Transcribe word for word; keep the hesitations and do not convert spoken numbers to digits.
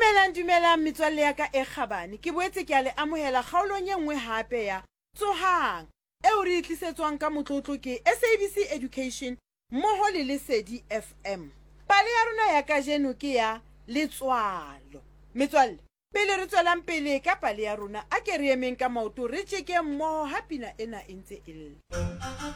Dumelang dumelang metswalle ya ka e kgabane. Ke boetse ke a le amohela kgaolong e nngwe hape ya Tsohang eo re tlisetswang ka motlotlo ke S A B C Education mmoho le Lesedi F M. Pale ya rona ya kajeno ke ya letswalo. Metswalle, pele re tswelang pele ka pale ya rona, a ke re emeng ka maoto re tjekeng mmoho ha pina ena e ntse e lle.